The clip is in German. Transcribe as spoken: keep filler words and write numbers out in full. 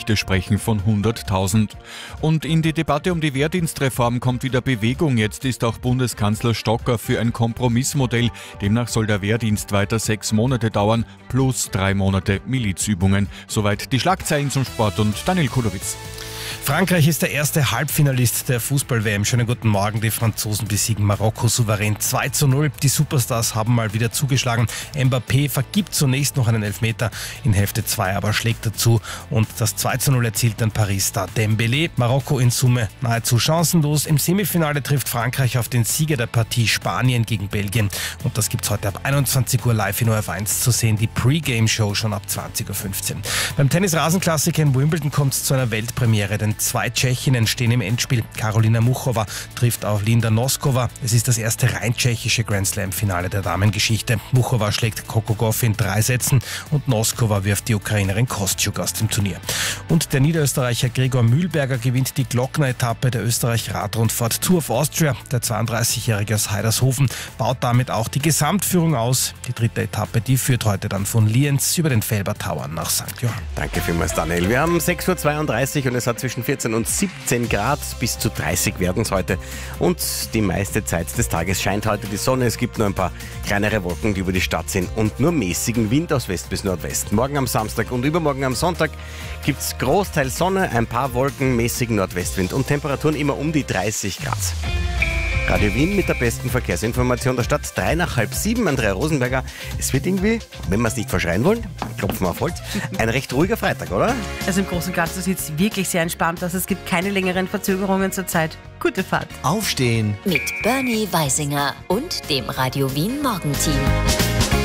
Berichte sprechen von hunderttausend. Und in die Debatte um die Wehrdienstreform kommt wieder Bewegung. Jetzt ist auch Bundeskanzler Stocker für ein Kompromissmodell. Demnach soll der Wehrdienst weiter sechs Monate dauern, plus drei Monate Milizübungen. Soweit die Schlagzeilen zum Sport und Daniel Kulowitz. Frankreich ist der erste Halbfinalist der Fußball-W M. Schönen guten Morgen. Die Franzosen besiegen Marokko souverän zwei zu null. Die Superstars haben mal wieder zugeschlagen. Mbappé vergibt zunächst noch einen Elfmeter, in Hälfte zwei aber schlägt er zu. Und das zwei zu null erzielt dann Paris-Star Dembélé. Marokko in Summe nahezu chancenlos. Im Semifinale trifft Frankreich auf den Sieger der Partie Spanien gegen Belgien. Und das gibt's heute ab einundzwanzig Uhr live in O R F eins zu sehen. Die Pre-Game-Show schon ab zwanzig Uhr fünfzehn. Beim Tennis-Rasenklassiker in Wimbledon kommt es zu einer Weltpremiere. Denn zwei Tschechinnen stehen im Endspiel. Karolina Muchova trifft auf Linda Noskova. Es ist das erste rein tschechische Grand Slam-Finale der Damengeschichte. Muchova schlägt Coco Gauff in drei Sätzen und Noskova wirft die Ukrainerin Kostschuk aus dem Turnier. Und der Niederösterreicher Gregor Mühlberger gewinnt die Glockner-Etappe der Österreich-Radrundfahrt Tour of Austria. Der zweiunddreißigjährige aus Heidershofen baut damit auch die Gesamtführung aus. Die dritte Etappe, die führt heute dann von Lienz über den Felber Tower nach Sankt Johann. Danke vielmals, Daniel. Wir haben sechs Uhr zweiunddreißig und es hat zwischen vierzehn und siebzehn Grad, bis zu dreißig werden es heute. Und die meiste Zeit des Tages scheint heute die Sonne. Es gibt nur ein paar kleinere Wolken, die über die Stadt sind und nur mäßigen Wind aus West bis Nordwest. Morgen am Samstag und übermorgen am Sonntag gibt es Großteil Sonne, ein paar Wolken, mäßigen Nordwestwind und Temperaturen immer um die dreißig Grad. Radio Wien mit der besten Verkehrsinformation der Stadt. Drei nach halb sieben, Andrea Rosenberger. Es wird irgendwie, wenn wir es nicht verschreien wollen, klopfen wir auf Holz, ein recht ruhiger Freitag, oder? Also im Großen und Ganzen sieht es wirklich sehr entspannt aus. Es gibt keine längeren Verzögerungen zurzeit. Gute Fahrt. Aufstehen mit Bernie Weisinger und dem Radio Wien Morgenteam.